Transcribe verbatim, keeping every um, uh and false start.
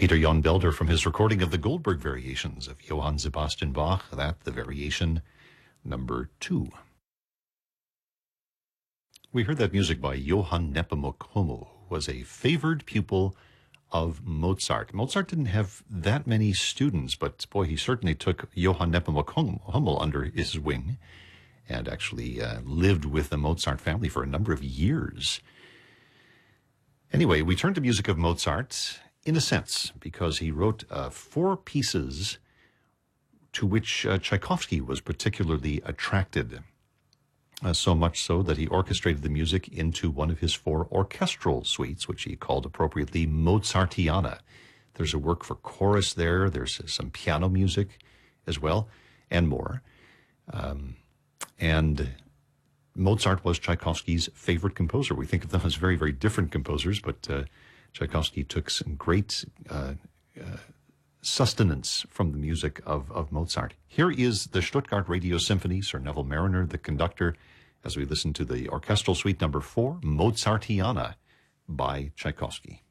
Peter Jan Belder from his recording of the Goldberg Variations of Johann Sebastian Bach, that the variation number two. We heard that music by Johann Nepomuk Hummel, who was a favored pupil of Mozart. Mozart didn't have that many students, but boy, he certainly took Johann Nepomuk Hummel under his wing and actually uh, lived with the Mozart family for a number of years. Anyway, we turn to music of Mozart in a sense, because he wrote uh, four pieces to which uh, Tchaikovsky was particularly attracted. Uh, so much so that he orchestrated the music into one of his four orchestral suites, which he called appropriately Mozartiana. There's a work for chorus there. There's some piano music as well, and more. Um, and Mozart was Tchaikovsky's favorite composer. We think of them as very, very different composers, but uh, Tchaikovsky took some great uh, uh, sustenance from the music of, of Mozart. Here is the Stuttgart Radio Symphony, Sir Neville Marriner, the conductor, as we listen to the orchestral suite number four, Mozartiana by Tchaikovsky.